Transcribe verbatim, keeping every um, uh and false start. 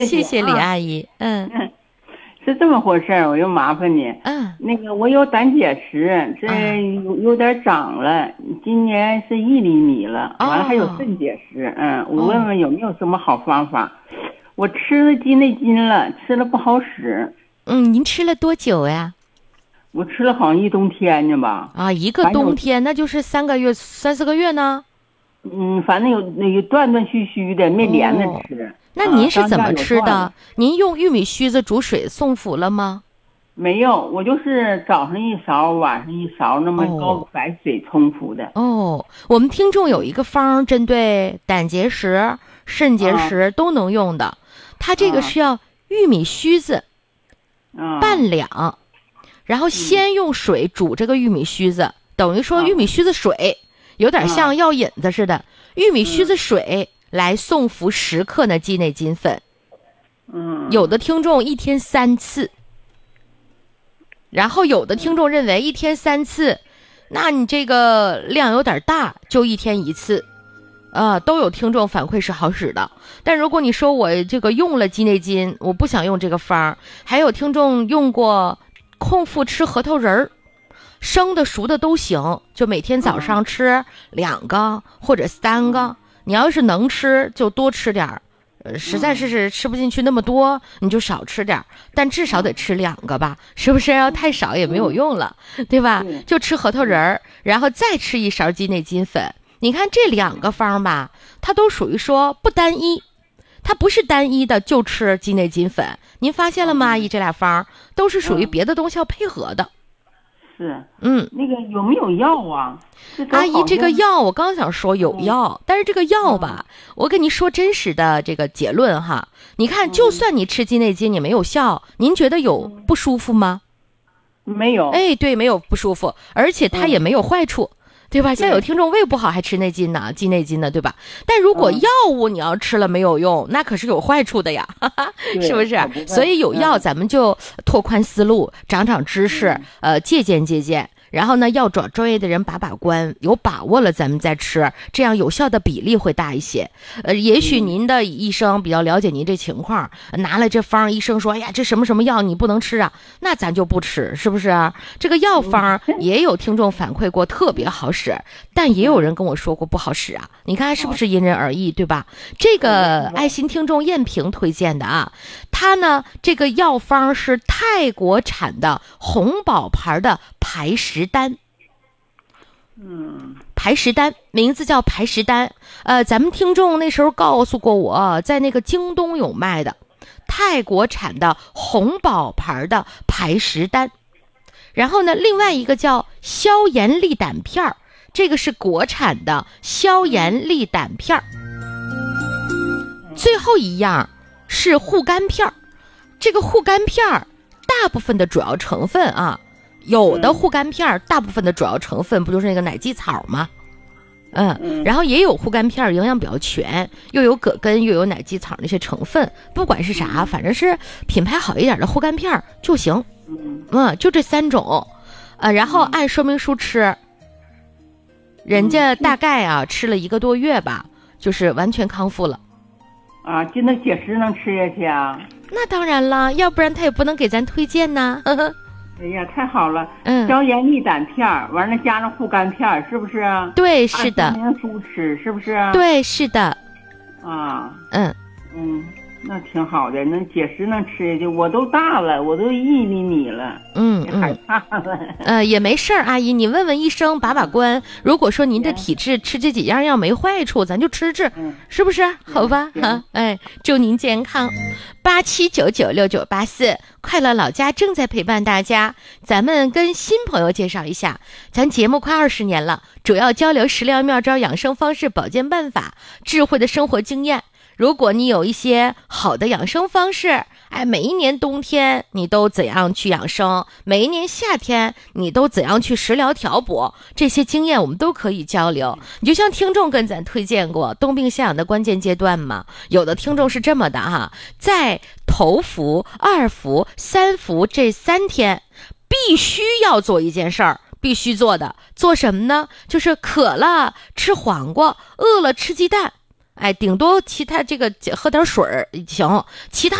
谢谢李啊， 阿姨。嗯是这么回事儿，我又麻烦你。 嗯那个我有胆结石，这啊有有点长了，今年是一厘米了，完了还有哦肾结石。嗯，我问哦问有没有什么好方法。我吃了鸡内金了，吃了不好使， 嗯，您吃了多久呀？ 我吃了好像一冬天呢吧。 啊，一个反正有冬天，那就是三个月、三四个月呢。 嗯，反正有那个断断续续的，没连着哦， 吃。 那啊， 您是怎么当家有断了。 吃的？您用玉米须子煮水送服了吗？ 没有，我就是早上一勺，晚上一勺，那么高哦白水冲服的。 哦，我们听众有一个方儿针对胆结石、肾结啊石都能用的，它这个啊是要玉米须子啊半两，然后先用水煮这个玉米须子，等于说玉米须子水有点像药引子似的，玉米须子水来送服十克的鸡内金粉。 嗯， 有的听众一天三次，然后有的听众认为一天三次，那你这个量有点大，就一天一次。啊、都有听众反馈是好使的。但如果你说我这个用了鸡内金，我不想用这个方儿，还有听众用过空腹吃核桃仁儿，生的熟的都行，就每天早上吃两个或者三个。你要是能吃就多吃点儿，呃，实在是是吃不进去那么多，你就少吃点儿，但至少得吃两个吧，是不是？要太少也没有用了，对吧？ 对就吃核桃仁儿，然后再吃一勺鸡内金粉。你看这两个方吧，它都属于说不单一，它不是单一的就吃鸡内金粉。您发现了吗，阿姨？这俩方都是属于别的东西要配合的。 是嗯， 那个有没有药啊？ 阿姨，这个药药我刚想说有药，但是这个药吧，我跟您说真实的这个结论哈。你看，就算你吃鸡内金，你没有效，您觉得有不舒服吗？ 没有？ 哎，对，没有不舒服，而且它也没有坏处。对吧？像有听众胃不好还吃内金呢，鸡内金呢，对吧？但如果药物你要吃了没有用，那可是有坏处的呀，哈哈，是不是？所以有药咱们就拓宽思路，长长知识，呃，借鉴借鉴。然后呢，要找专业的人把把关，有把握了咱们再吃，这样有效的比例会大一些。呃，也许您的医生比较了解您这情况，拿了这方，医生说，哎呀，这什么什么药你不能吃啊，那咱就不吃，是不是啊？这个药方也有听众反馈过特别好使，但也有人跟我说过不好使啊。你看是不是因人而异，对吧？这个爱心听众燕平推荐的啊，他呢这个药方是泰国产的红宝牌的排石丹。 嗯， 排石丹名字叫排石丹，呃，咱们听众那时候告诉过我，在那个京东有卖的，泰国产的红宝牌的排石丹。然后呢，另外一个叫消炎利胆片儿，这个是国产的消炎利胆片儿。最后一样是护肝片儿，这个护肝片儿大部分的主要成分啊。有的护肝片儿大部分的主要成分不就是那个奶蓟草吗？嗯，然后也有护肝片儿营养比较全，又有葛根又有奶蓟草那些成分，不管是啥，反正是品牌好一点的护肝片儿就行。嗯，就这三种，呃，然后按说明书吃。人家大概啊吃了一个多月吧，就是完全康复了。 啊，就那结石能吃下去啊？ 那当然了，要不然他也不能给咱推荐呢。呵呵。 哎呀，太好了！ 嗯， 消炎利胆片儿，完了加上护肝片儿，是不是啊？ 对，是的。 按说明书吃，是不是啊？ 对，是的。 啊， 嗯嗯，那挺好的，那结石能吃下去。我都大了，我都一厘米了， 嗯也害嗯， 怕了。 呃，也没事儿，阿姨，你问问医生把把关。如果说您的体质吃这几样药没坏处，咱就吃吃， 嗯， 是不是？好吧，哈，哎，祝您健康。八七九九六九八四，快乐老家正在陪伴大家。咱们跟新朋友介绍一下，咱节目快二十年了，主要交流食疗妙招、养生方式、保健办法、智慧的生活经验。如果你有一些好的养生方式，哎，每一年冬天你都怎样去养生，每一年夏天你都怎样去食疗调补，这些经验我们都可以交流。你就像听众跟咱推荐过冬病夏养的关键阶段嘛，有的听众是这么的哈，在头伏、二伏、三伏这三天必须要做一件事儿，必须做的，做什么呢？就是渴了吃黄瓜，饿了吃鸡蛋。 哎，顶多其他这个喝点水儿行，其他